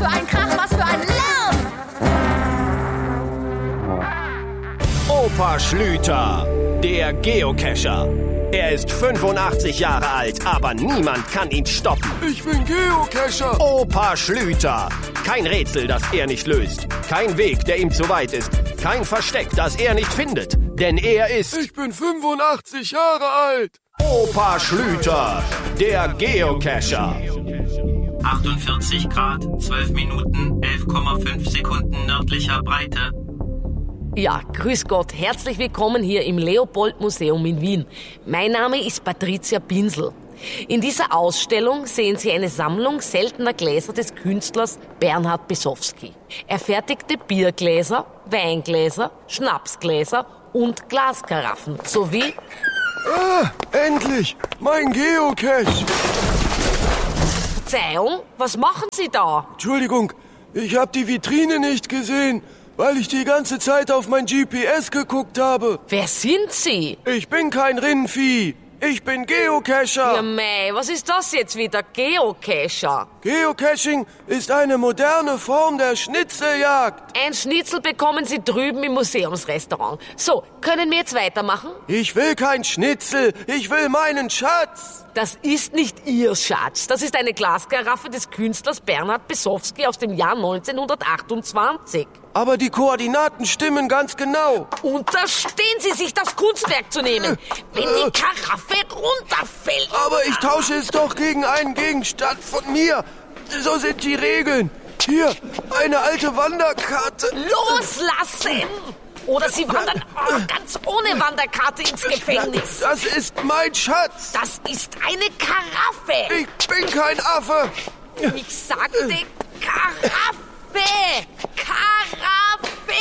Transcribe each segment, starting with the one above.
für ein Krach, was für ein Lärm! Opa Schlüter, der Geocacher. Er ist 85 Jahre alt, aber niemand kann ihn stoppen. Ich bin Geocacher. Opa Schlüter. Kein Rätsel, das er nicht löst. Kein Weg, der ihm zu weit ist. Kein Versteck, das er nicht findet. Denn er ist... Ich bin 85 Jahre alt. Opa Schlüter, der Geocacher. 48 Grad, 12 Minuten, 11,5 Sekunden nördlicher Breite. Ja, grüß Gott, herzlich willkommen hier im Leopold-Museum in Wien. Mein Name ist Patricia Pinsel. In dieser Ausstellung sehen Sie eine Sammlung seltener Gläser des Künstlers Bernhard Besowski. Er fertigte Biergläser, Weingläser, Schnapsgläser und Glaskaraffen sowie... Endlich! Mein Geocache! Verzeihung, was machen Sie da? Entschuldigung, ich habe die Vitrine nicht gesehen, weil ich die ganze Zeit auf mein GPS geguckt habe. Wer sind Sie? Ich bin kein Rindvieh. Ich bin Geocacher. Ja mei, was ist das jetzt wieder? Geocacher? Geocaching ist eine moderne Form der Schnitzeljagd. Ein Schnitzel bekommen Sie drüben im Museumsrestaurant. So, können wir jetzt weitermachen? Ich will kein Schnitzel, ich will meinen Schatz. Das ist nicht Ihr Schatz. Das ist eine Glaskaraffe des Künstlers Bernhard Besowski aus dem Jahr 1928. Aber die Koordinaten stimmen ganz genau. Unterstehen Sie sich, das Kunstwerk zu nehmen, wenn die Karaffe runterfällt. Aber ich tausche es doch gegen einen Gegenstand von mir. So sind die Regeln. Hier, eine alte Wanderkarte. Loslassen! Oder Sie wandern ganz ohne Wanderkarte ins Gefängnis. Das ist mein Schatz. Das ist eine Karaffe. Ich bin kein Affe. Ich sagte Karaffe. Karaffe!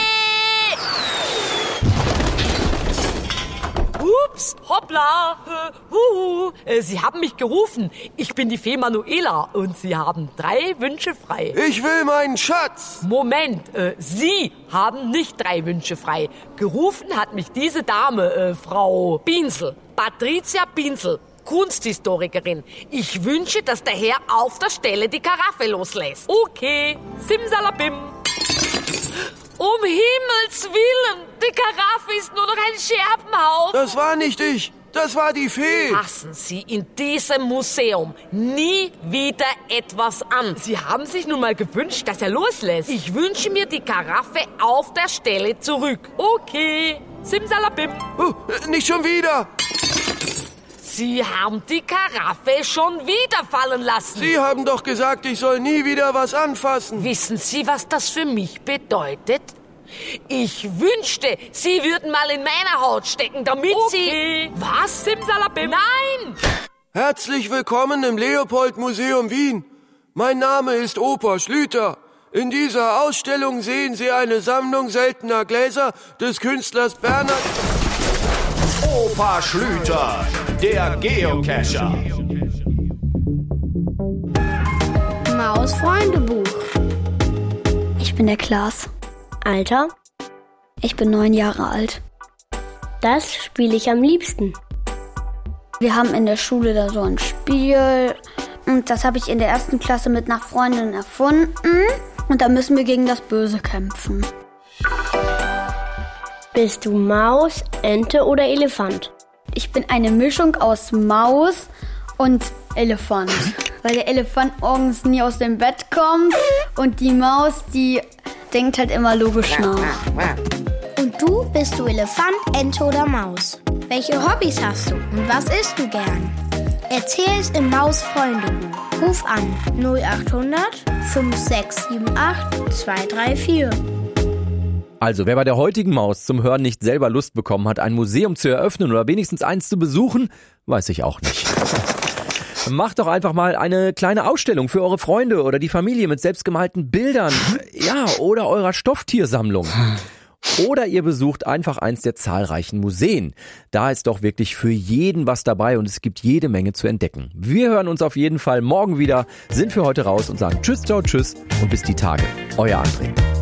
Ups, hoppla, Sie haben mich gerufen. Ich bin die Fee Manuela und Sie haben 3 Wünsche frei. Ich will meinen Schatz. Moment, Sie haben nicht 3 Wünsche frei. Gerufen hat mich diese Dame, Frau Pinsel, Patricia Pinsel, Kunsthistorikerin. Ich wünsche, dass der Herr auf der Stelle die Karaffe loslässt. Okay, simsalabim. Um Himmels Willen, die Karaffe ist nur noch ein Scherbenhaufen. Das war nicht ich, das war die Fee. Fassen Sie in diesem Museum nie wieder etwas an. Sie haben sich nun mal gewünscht, dass er loslässt. Ich wünsche mir die Karaffe auf der Stelle zurück. Okay, simsalabim. Nicht schon wieder. Sie haben die Karaffe schon wieder fallen lassen. Sie haben doch gesagt, ich soll nie wieder was anfassen. Wissen Sie, was das für mich bedeutet? Ich wünschte, Sie würden mal in meiner Haut stecken, damit Sie... Was, Simsalabim? Nein! Herzlich willkommen im Leopold-Museum Wien. Mein Name ist Opa Schlüter. In dieser Ausstellung sehen Sie eine Sammlung seltener Gläser des Künstlers Bernhard... Opa Schlüter, der Geocacher. Maus-Freundebuch. Ich bin der Klaas. Alter? Ich bin 9 Jahre alt. Das spiele ich am liebsten. Wir haben in der Schule da so ein Spiel. Und das habe ich in der 1. Klasse mit einer Freundin erfunden. Und da müssen wir gegen das Böse kämpfen. Bist du Maus, Ente oder Elefant? Ich bin eine Mischung aus Maus und Elefant. Weil der Elefant morgens nie aus dem Bett kommt und die Maus, die denkt halt immer logisch nach. Und du, bist du Elefant, Ente oder Maus? Welche Hobbys hast du und was isst du gern? Erzähl's im Maus-Freundebuch. Ruf an 0800 5678 234. Also, wer bei der heutigen Maus zum Hören nicht selber Lust bekommen hat, ein Museum zu eröffnen oder wenigstens eins zu besuchen, weiß ich auch nicht. Macht doch einfach mal eine kleine Ausstellung für eure Freunde oder die Familie mit selbstgemalten Bildern. Ja, oder eurer Stofftiersammlung. Oder ihr besucht einfach eins der zahlreichen Museen. Da ist doch wirklich für jeden was dabei und es gibt jede Menge zu entdecken. Wir hören uns auf jeden Fall morgen wieder, sind für heute raus und sagen Tschüss, ciao, tschüss und bis die Tage. Euer André.